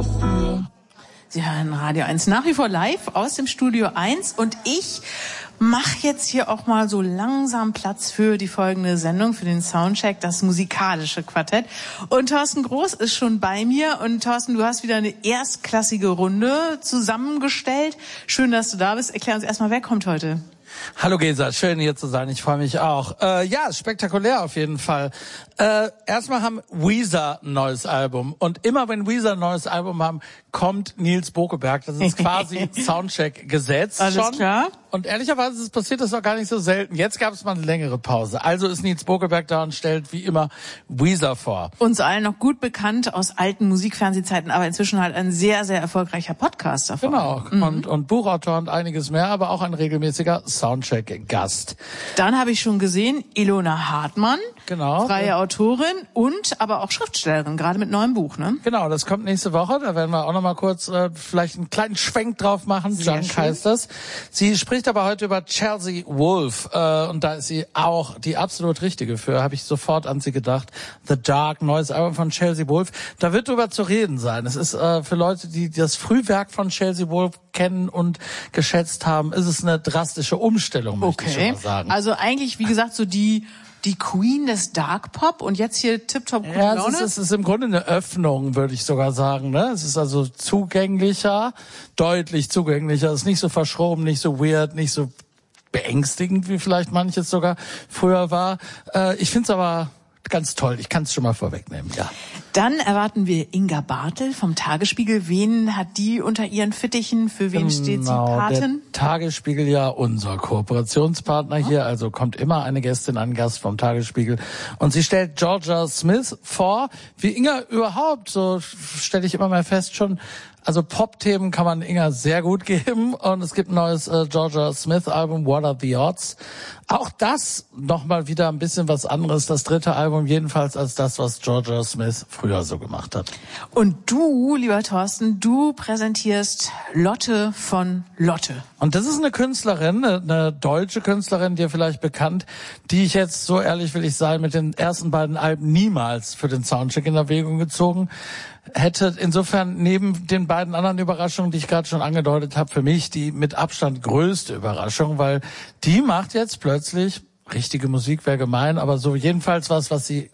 Sie hören Radio 1 nach wie vor live aus dem Studio 1 und ich mache jetzt hier auch mal so langsam Platz für die folgende Sendung, für den Soundcheck, das musikalische Quartett. Und Thorsten Groß ist schon bei mir. Und Thorsten, du hast wieder eine erstklassige Runde zusammengestellt. Schön, dass du da bist. Erklär uns erstmal, wer kommt heute? Hallo Gesa, schön hier zu sein, ich freue mich auch. Ja, spektakulär auf jeden Fall. Erstmal haben Weezer ein neues Album und immer wenn Weezer ein neues Album haben, kommt Nils Bokeberg. Das ist quasi Soundcheck-Gesetz. Alles klar. Und ehrlicherweise passiert das auch gar nicht so selten. Jetzt gab es mal eine längere Pause. Also ist Nils Bokeberg da und stellt wie immer Weezer vor. Uns allen noch gut bekannt aus alten Musikfernsehzeiten, aber inzwischen halt ein sehr, sehr erfolgreicher Podcaster. Genau, und Buchautor und einiges mehr, aber auch ein regelmäßiger Soundcheck-Gast. Dann habe ich schon gesehen, Ilona Hartmann, genau, freie Autorin und aber auch Schriftstellerin, gerade mit neuem Buch, ne? Genau, das kommt nächste Woche, da werden wir auch noch mal kurz vielleicht einen kleinen Schwenk drauf machen. Junk heißt das. Sie spricht aber heute über Chelsea Wolfe und da ist sie auch die absolut richtige für, habe ich sofort an sie gedacht. The Dark, neues Album von Chelsea Wolfe. Da wird drüber zu reden sein. Es ist für Leute, die das Frühwerk von Chelsea Wolfe kennen und geschätzt haben, ist es eine drastische Umstellung, möchte ich schon mal sagen. Also eigentlich, wie gesagt, so die Queen des Dark Pop und jetzt hier Tip-Top gute Laune? Laune? Ja, es ist im Grunde eine Öffnung, würde ich sogar sagen. Ne? Es ist also zugänglicher, deutlich zugänglicher. Es ist nicht so verschroben, nicht so weird, nicht so beängstigend, wie vielleicht manches sogar früher war. Ich finde es aber ganz toll. Ich kann es schon mal vorwegnehmen, ja. Dann erwarten wir Inga Bartel vom Tagesspiegel. Wen hat die unter ihren Fittichen? Für wen steht sie Patin? Der Tagesspiegel ja unser Kooperationspartner hier. Also kommt immer eine Gästin, ein Gast vom Tagesspiegel. Und sie stellt Georgia Smith vor. Wie Inga überhaupt, so stelle ich immer mal fest schon. Also Pop-Themen kann man Inga sehr gut geben und es gibt ein neues Georgia Smith-Album, What Are the Odds? Auch das nochmal wieder ein bisschen was anderes, das dritte Album jedenfalls als das, was Georgia Smith früher so gemacht hat. Und du, lieber Thorsten, du präsentierst Lotte von Lotte. Und das ist eine Künstlerin, eine deutsche Künstlerin, dir vielleicht bekannt, die ich jetzt, so ehrlich will ich sein, mit den ersten beiden Alben niemals für den Soundcheck in Erwägung gezogen hätte. Insofern neben den beiden anderen Überraschungen, die ich gerade schon angedeutet habe, für mich die mit Abstand größte Überraschung, weil die macht jetzt plötzlich, richtige Musik wäre gemein, aber so jedenfalls was sie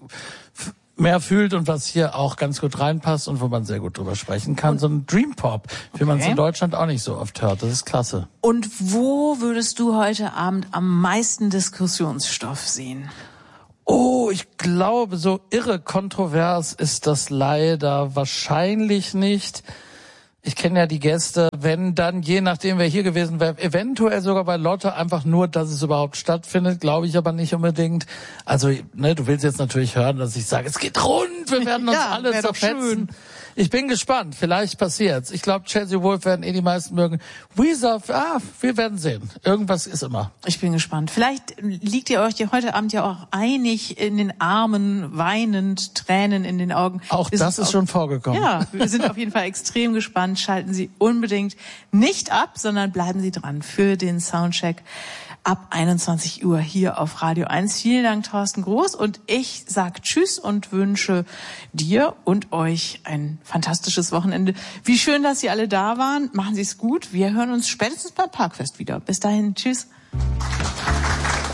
mehr fühlt und was hier auch ganz gut reinpasst und wo man sehr gut drüber sprechen kann. So ein Dream Pop, wie man es in Deutschland auch nicht so oft hört. Das ist klasse. Und wo würdest du heute Abend am meisten Diskussionsstoff sehen? Oh, ich glaube, so irre kontrovers ist das leider wahrscheinlich nicht. Ich kenne ja die Gäste, wenn dann, je nachdem wer hier gewesen wäre, eventuell sogar bei Lotte einfach nur, dass es überhaupt stattfindet, glaube ich aber nicht unbedingt. Also, ne, du willst jetzt natürlich hören, dass ich sage, es geht rund, wir werden uns alle zerfetzen. Ich bin gespannt, vielleicht passiert's. Ich glaube, Chelsea Wolfe werden die meisten mögen. Weezer, wir werden sehen. Irgendwas ist immer. Ich bin gespannt. Vielleicht liegt ihr euch heute Abend ja auch einig in den Armen, weinend, Tränen in den Augen. Auch das ist schon vorgekommen. Ja, wir sind auf jeden Fall extrem gespannt. Schalten Sie unbedingt nicht ab, sondern bleiben Sie dran für den Soundcheck ab 21 Uhr hier auf Radio 1. Vielen Dank, Thorsten Groß. Und ich sag Tschüss und wünsche dir und euch ein fantastisches Wochenende. Wie schön, dass Sie alle da waren. Machen Sie es gut. Wir hören uns spätestens beim Parkfest wieder. Bis dahin. Tschüss.